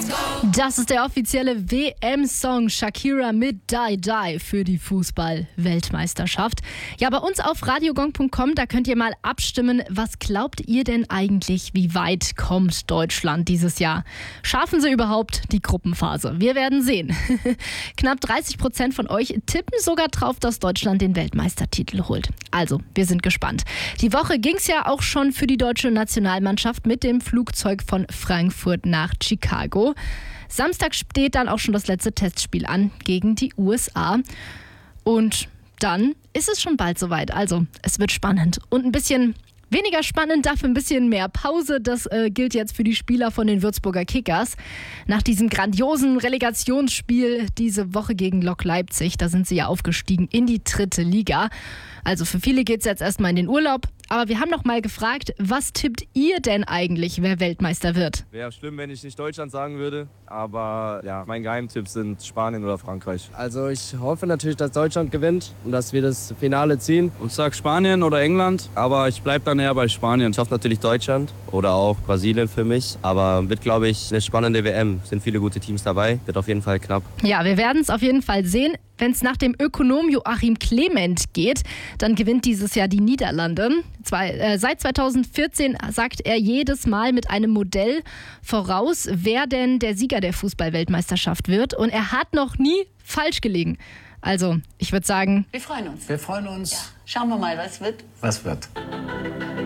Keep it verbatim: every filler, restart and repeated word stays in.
Das ist der offizielle W M-Song Shakira mit Die Die für die Fußball-Weltmeisterschaft. Ja, bei uns auf radiogong punkt com, da könnt ihr mal abstimmen, was glaubt ihr denn eigentlich, wie weit kommt Deutschland dieses Jahr? Schaffen sie überhaupt die Gruppenphase? Wir werden sehen. Knapp dreißig Prozent von euch tippen sogar drauf, dass Deutschland den Weltmeistertitel holt. Also, wir sind gespannt. Die Woche ging es ja auch schon für die deutsche Nationalmannschaft mit dem Flugzeug von Frankfurt nach Chicago. Samstag steht dann auch schon das letzte Testspiel an gegen die U S A. Und dann ist es schon bald soweit. Also, es wird spannend. Und ein bisschen weniger spannend, dafür ein bisschen mehr Pause. Das äh, gilt jetzt für die Spieler von den Würzburger Kickers. Nach diesem grandiosen Relegationsspiel diese Woche gegen Lok Leipzig, da sind sie ja aufgestiegen in die dritte Liga. Also für viele geht es jetzt erstmal in den Urlaub. Aber wir haben noch mal gefragt, was tippt ihr denn eigentlich, wer Weltmeister wird? Wäre schlimm, wenn ich nicht Deutschland sagen würde. Aber ja, mein Geheimtipp sind Spanien oder Frankreich. Also ich hoffe natürlich, dass Deutschland gewinnt und dass wir das Finale ziehen. Ich sag Spanien oder England, aber ich bleib dann eher bei Spanien. Ich hoffe natürlich Deutschland oder auch Brasilien für mich. Aber wird, glaube ich, eine spannende W M. Es sind viele gute Teams dabei. Wird auf jeden Fall knapp. Ja, wir werden es auf jeden Fall sehen. Wenn es nach dem Ökonom Joachim Clement geht, dann gewinnt dieses Jahr die Niederlande. Zwei, äh, seit zweitausendvierzehn sagt er jedes Mal mit einem Modell voraus, wer denn der Sieger der Fußball-Weltmeisterschaft wird. Und er hat noch nie falsch gelegen. Also, ich würde sagen... Wir freuen uns. Wir freuen uns. Ja. Schauen wir mal, was wird. Was wird.